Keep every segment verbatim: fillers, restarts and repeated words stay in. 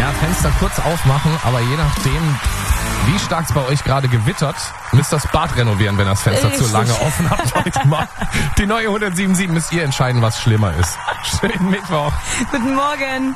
Ja, Fenster kurz aufmachen, aber je nachdem, wie stark es bei euch gerade gewittert, müsst das Bad renovieren, wenn das Fenster Richtig. zu lange offen habt heute mal. Die neue hundertsieben müsst ihr entscheiden, was schlimmer ist. Schönen Mittwoch. Guten Morgen.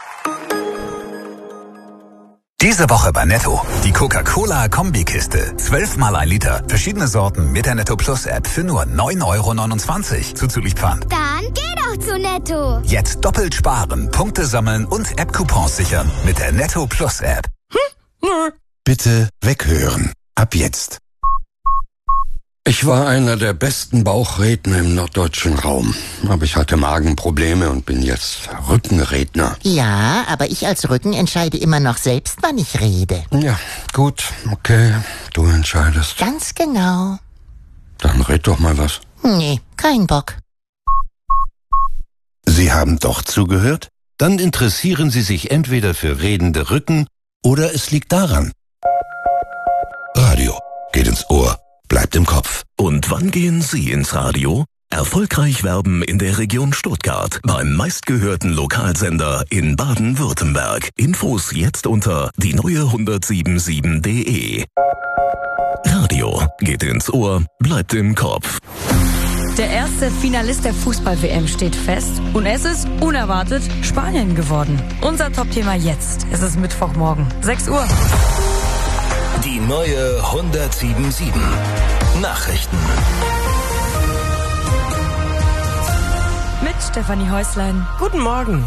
Diese Woche bei Netto. Die Coca-Cola-Kombikiste. Zwölfmal ein Liter. Verschiedene Sorten mit der Netto Plus App für nur neun Euro neunundzwanzig. Zuzüglich Pfand. Dann geh doch zu Netto. Jetzt doppelt sparen, Punkte sammeln und App-Coupons sichern mit der Netto Plus App. Hm? Nö. Bitte weghören. Ab jetzt. Ich war einer der besten Bauchredner im norddeutschen Raum. Aber ich hatte Magenprobleme und bin jetzt Rückenredner. Ja, aber ich als Rücken entscheide immer noch selbst, wann ich rede. Ja, gut, okay, du entscheidest. Ganz genau. Dann red doch mal was. Nee, kein Bock. Sie haben doch zugehört? Dann interessieren Sie sich entweder für redende Rücken oder es liegt daran. Radio geht ins Ohr, bleibt im Kopf. Und wann gehen Sie ins Radio? Erfolgreich werben in der Region Stuttgart beim meistgehörten Lokalsender in Baden-Württemberg. Infos jetzt unter die neue hundertsiebenundsiebzig punkt de. Radio geht ins Ohr, bleibt im Kopf. Der erste Finalist der Fußball-W M steht fest und es ist unerwartet Spanien geworden. Unser Top-Thema jetzt. Es ist Mittwochmorgen, sechs Uhr. Die neue hundertsiebenundsiebzig. Nachrichten. Mit Stefanie Häuslein. Guten Morgen.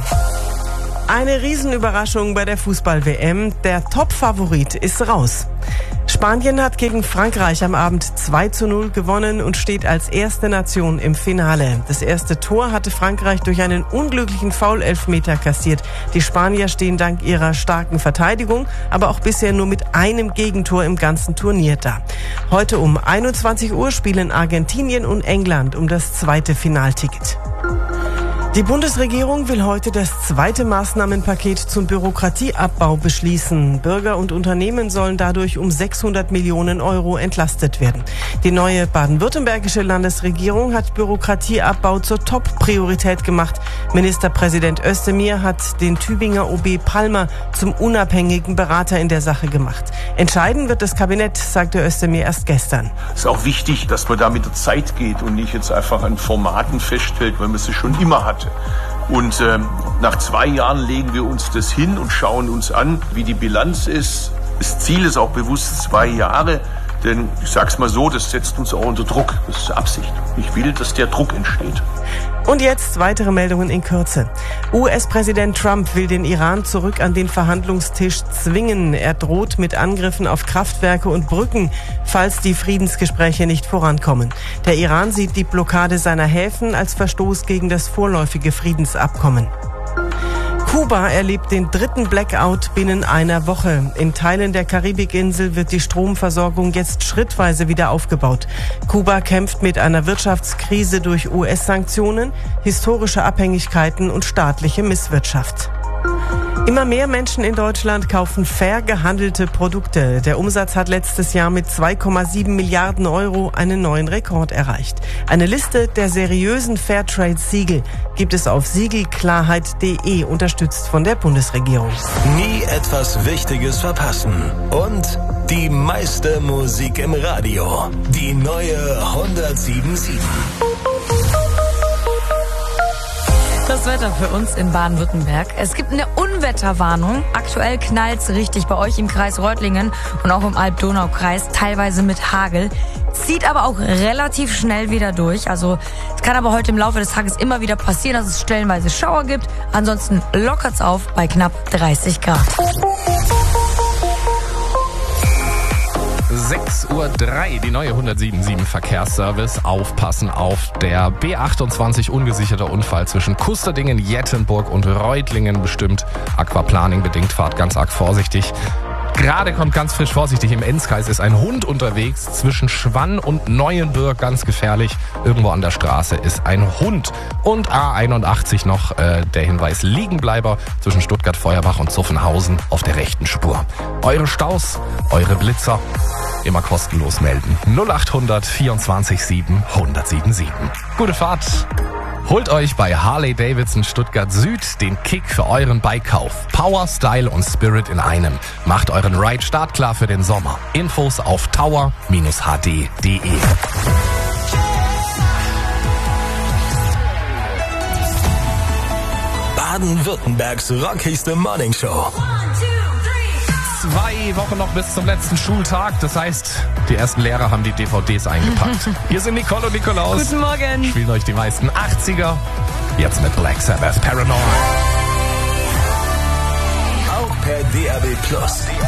Eine Riesenüberraschung bei der Fußball-W M. Der Top-Favorit ist raus. Spanien hat gegen Frankreich am Abend zwei zu null gewonnen und steht als erste Nation im Finale. Das erste Tor hatte Frankreich durch einen unglücklichen Foul-Elfmeter kassiert. Die Spanier stehen dank ihrer starken Verteidigung, aber auch bisher nur mit einem Gegentor im ganzen Turnier da. Heute um einundzwanzig Uhr spielen Argentinien und England um das zweite Finalticket. Die Bundesregierung will heute das zweite Maßnahmenpaket zum Bürokratieabbau beschließen. Bürger und Unternehmen sollen dadurch um sechshundert Millionen Euro entlastet werden. Die neue baden-württembergische Landesregierung hat Bürokratieabbau zur Top-Priorität gemacht. Ministerpräsident Özdemir hat den Tübinger O B Palmer zum unabhängigen Berater in der Sache gemacht. Entscheiden wird das Kabinett, sagte Özdemir erst gestern. Es ist auch wichtig, dass man da mit der Zeit geht und nicht jetzt einfach an Formaten feststellt, weil man sie schon immer hatte. Und ähm, nach zwei Jahren legen wir uns das hin und schauen uns an, wie die Bilanz ist. Das Ziel ist auch bewusst zwei Jahre, denn ich sag's mal so, das setzt uns auch unter Druck. Das ist Absicht. Ich will, dass der Druck entsteht. Und jetzt weitere Meldungen in Kürze. U S-Präsident Trump will den Iran zurück an den Verhandlungstisch zwingen. Er droht mit Angriffen auf Kraftwerke und Brücken, falls die Friedensgespräche nicht vorankommen. Der Iran sieht die Blockade seiner Häfen als Verstoß gegen das vorläufige Friedensabkommen. Kuba erlebt den dritten Blackout binnen einer Woche. In Teilen der Karibikinsel wird die Stromversorgung jetzt schrittweise wieder aufgebaut. Kuba kämpft mit einer Wirtschaftskrise durch U S-Sanktionen, historische Abhängigkeiten und staatliche Misswirtschaft. Immer mehr Menschen in Deutschland kaufen fair gehandelte Produkte. Der Umsatz hat letztes Jahr mit zwei Komma sieben Milliarden Euro einen neuen Rekord erreicht. Eine Liste der seriösen Fairtrade-Siegel gibt es auf siegelklarheit punkt de, unterstützt von der Bundesregierung. Nie etwas Wichtiges verpassen. Und die meiste Musik im Radio. Die neue hundertsiebenundsiebzig. Das Wetter für uns in Baden-Württemberg. Es gibt eine Unwetterwarnung. Aktuell knallt's richtig bei euch im Kreis Reutlingen und auch im Alb-Donau-Kreis, teilweise mit Hagel. Zieht aber auch relativ schnell wieder durch. Also es kann aber heute im Laufe des Tages immer wieder passieren, dass es stellenweise Schauer gibt. Ansonsten lockert's auf bei knapp dreißig Grad. sechs Uhr drei, die neue hundertsiebenundsiebzig Verkehrsservice. Aufpassen auf der B achtundzwanzig, ungesicherter Unfall zwischen Kusterdingen, Jettenburg und Reutlingen bestimmt. Aquaplaning bedingt, fahrt ganz arg vorsichtig. Gerade kommt ganz frisch vorsichtig, im Enzkreis ist ein Hund unterwegs zwischen Schwann und Neuenbürg, ganz gefährlich. Irgendwo an der Straße ist ein Hund. Und A einundachtzig noch äh, der Hinweis, Liegenbleiber zwischen Stuttgart-Feuerbach und Zuffenhausen auf der rechten Spur. Eure Staus, eure Blitzer, immer kostenlos melden. null achthundert vierundzwanzig sieben hundertsiebenundsiebzig. Gute Fahrt. Holt euch bei Harley-Davidson Stuttgart Süd den Kick für euren Bikekauf. Power, Style und Spirit in einem. Macht euren Ride startklar für den Sommer. Infos auf tower Bindestrich h d punkt d e. Baden-Württembergs rockigste Morningshow. Zwei Wochen noch bis zum letzten Schultag. Das heißt, die ersten Lehrer haben die D V Ds eingepackt. Hier sind Nicole und Nikolaus. Guten Morgen. Spielen euch die meisten achtziger. Jetzt mit Black Sabbath Paranoid. Auch per D A B Plus.